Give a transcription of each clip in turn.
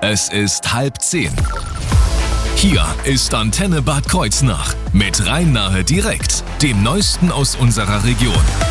Es ist 9:30. Hier ist Antenne Bad Kreuznach mit Rhein-Nahe direkt, dem Neuesten aus unserer Region.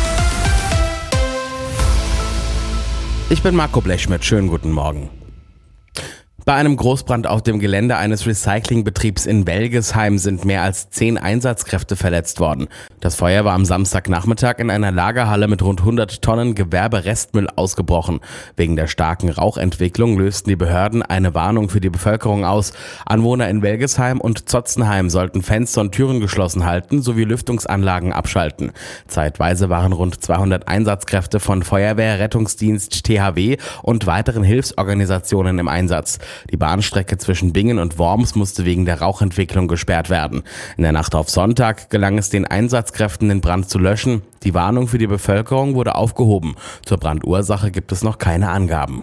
Ich bin Marco Blechschmidt, schönen guten Morgen. Bei einem Großbrand auf dem Gelände eines Recyclingbetriebs in Welgesheim sind mehr als 10 Einsatzkräfte verletzt worden. Das Feuer war am Samstagnachmittag in einer Lagerhalle mit rund 100 Tonnen Gewerberestmüll ausgebrochen. Wegen der starken Rauchentwicklung lösten die Behörden eine Warnung für die Bevölkerung aus. Anwohner in Welgesheim und Zotzenheim sollten Fenster und Türen geschlossen halten sowie Lüftungsanlagen abschalten. Zeitweise waren rund 200 Einsatzkräfte von Feuerwehr, Rettungsdienst, THW und weiteren Hilfsorganisationen im Einsatz. Die Bahnstrecke zwischen Bingen und Worms musste wegen der Rauchentwicklung gesperrt werden. In der Nacht auf Sonntag gelang es den Einsatzkräften, den Brand zu löschen. Die Warnung für die Bevölkerung wurde aufgehoben. Zur Brandursache gibt es noch keine Angaben.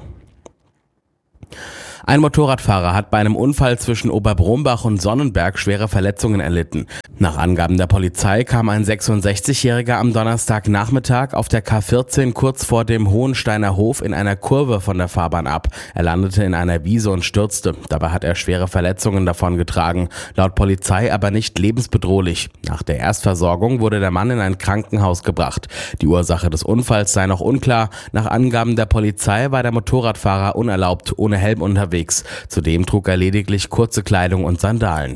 Ein Motorradfahrer hat bei einem Unfall zwischen Oberbrombach und Sonnenberg schwere Verletzungen erlitten. Nach Angaben der Polizei kam ein 66-Jähriger am Donnerstagnachmittag auf der K14 kurz vor dem Hohensteiner Hof in einer Kurve von der Fahrbahn ab. Er landete in einer Wiese und stürzte. Dabei hat er schwere Verletzungen davongetragen. Laut Polizei aber nicht lebensbedrohlich. Nach der Erstversorgung wurde der Mann in ein Krankenhaus gebracht. Die Ursache des Unfalls sei noch unklar. Nach Angaben der Polizei war der Motorradfahrer unerlaubt ohne Helm unterwegs. Zudem trug er lediglich kurze Kleidung und Sandalen.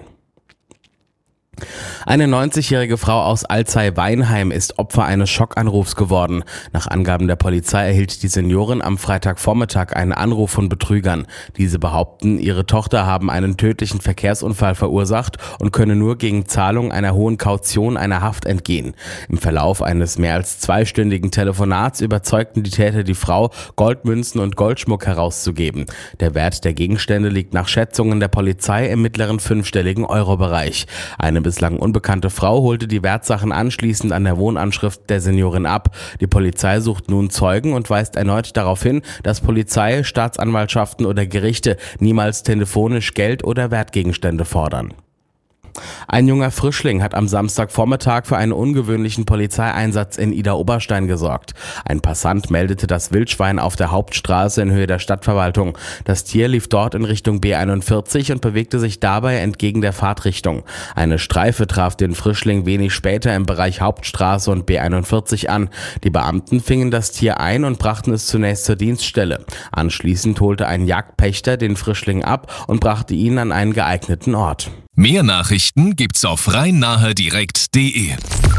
Eine 90-jährige Frau aus Alzey-Weinheim ist Opfer eines Schockanrufs geworden. Nach Angaben der Polizei erhielt die Seniorin am Freitagvormittag einen Anruf von Betrügern. Diese behaupten, ihre Tochter habe einen tödlichen Verkehrsunfall verursacht und könne nur gegen Zahlung einer hohen Kaution einer Haft entgehen. Im Verlauf eines mehr als 2-stündigen Telefonats überzeugten die Täter die Frau, Goldmünzen und Goldschmuck herauszugeben. Der Wert der Gegenstände liegt nach Schätzungen der Polizei im mittleren 5-stelligen Euro-Bereich. Eine bislang unbekannte Frau holte die Wertsachen anschließend an der Wohnanschrift der Seniorin ab. Die Polizei sucht nun Zeugen und weist erneut darauf hin, dass Polizei, Staatsanwaltschaften oder Gerichte niemals telefonisch Geld oder Wertgegenstände fordern. Ein junger Frischling hat am Samstagvormittag für einen ungewöhnlichen Polizeieinsatz in Idar-Oberstein gesorgt. Ein Passant meldete das Wildschwein auf der Hauptstraße in Höhe der Stadtverwaltung. Das Tier lief dort in Richtung B41 und bewegte sich dabei entgegen der Fahrtrichtung. Eine Streife traf den Frischling wenig später im Bereich Hauptstraße und B41 an. Die Beamten fingen das Tier ein und brachten es zunächst zur Dienststelle. Anschließend holte ein Jagdpächter den Frischling ab und brachte ihn an einen geeigneten Ort. Mehr Nachrichten gibt's auf rhein-nahe-direkt.de.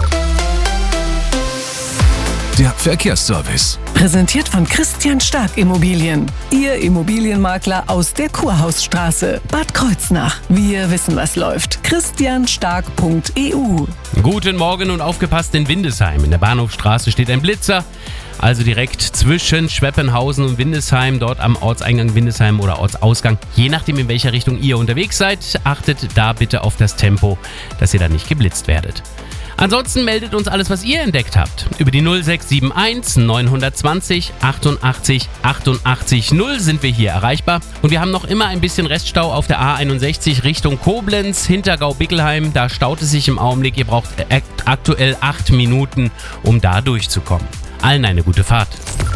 Der Verkehrsservice. Präsentiert von Christian Stark Immobilien. Ihr Immobilienmakler aus der Kurhausstraße. Bad Kreuznach. Wir wissen, was läuft. christianstark.eu. Guten Morgen und aufgepasst in Windesheim. In der Bahnhofstraße steht ein Blitzer. Also direkt zwischen Schweppenhausen und Windesheim, dort am Ortseingang Windesheim oder Ortsausgang. Je nachdem, in welcher Richtung ihr unterwegs seid, achtet da bitte auf das Tempo, dass ihr da nicht geblitzt werdet. Ansonsten meldet uns alles, was ihr entdeckt habt. Über die 0671 920 88 88 0 sind wir hier erreichbar. Und wir haben noch immer ein bisschen Reststau auf der A61 Richtung Koblenz, Hintergau-Bickelheim. Da staut es sich im Augenblick. Ihr braucht aktuell 8 Minuten, um da durchzukommen. Allen eine gute Fahrt.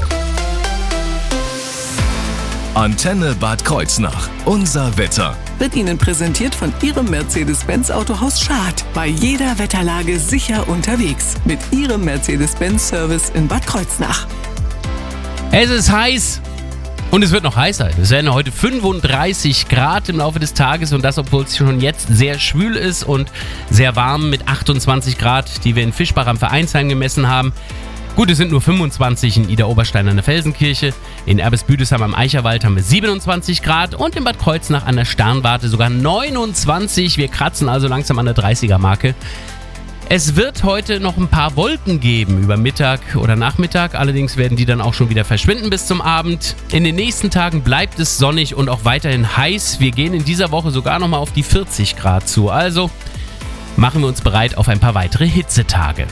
Antenne Bad Kreuznach. Unser Wetter. Wird Ihnen präsentiert von Ihrem Mercedes-Benz Autohaus Schad. Bei jeder Wetterlage sicher unterwegs. Mit Ihrem Mercedes-Benz-Service in Bad Kreuznach. Es ist heiß. Und es wird noch heißer. Es werden heute 35 Grad im Laufe des Tages und das, obwohl es schon jetzt sehr schwül ist und sehr warm mit 28 Grad, die wir in Fischbach am Vereinsheim gemessen haben. Gut, es sind nur 25 in Idar-Oberstein an der Felsenkirche. In Erbes-Büdesheim am Eicherwald haben wir 27 Grad und in Bad Kreuznach an der Sternwarte sogar 29. Wir kratzen also langsam an der 30er-Marke. Es wird heute noch ein paar Wolken geben über Mittag oder Nachmittag. Allerdings werden die dann auch schon wieder verschwinden bis zum Abend. In den nächsten Tagen bleibt es sonnig und auch weiterhin heiß. Wir gehen in dieser Woche sogar nochmal auf die 40 Grad zu. Also machen wir uns bereit auf ein paar weitere Hitzetage.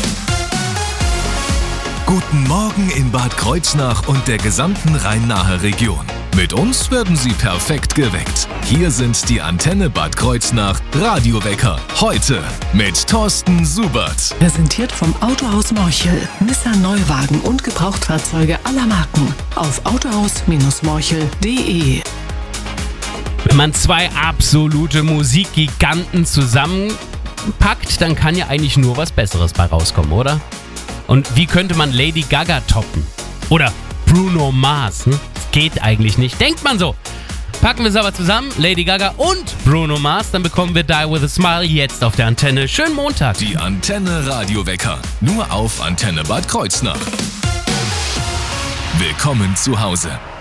Guten Morgen in Bad Kreuznach und der gesamten Rhein-Nahe-Region. Mit uns werden Sie perfekt geweckt. Hier sind die Antenne Bad Kreuznach Radiowecker. Heute mit Thorsten Subert. Präsentiert vom Autohaus Morchel. Nissan Neuwagen und Gebrauchtfahrzeuge aller Marken. Auf autohaus-morchel.de. Wenn man zwei absolute Musikgiganten zusammenpackt, dann kann ja eigentlich nur was Besseres bei rauskommen, oder? Und wie könnte man Lady Gaga toppen? Oder Bruno Mars? Das geht eigentlich nicht. Denkt man so. Packen wir es aber zusammen, Lady Gaga und Bruno Mars, dann bekommen wir Die With A Smile jetzt auf der Antenne. Schönen Montag. Die Antenne Radiowecker. Nur auf Antenne Bad Kreuznach. Willkommen zu Hause.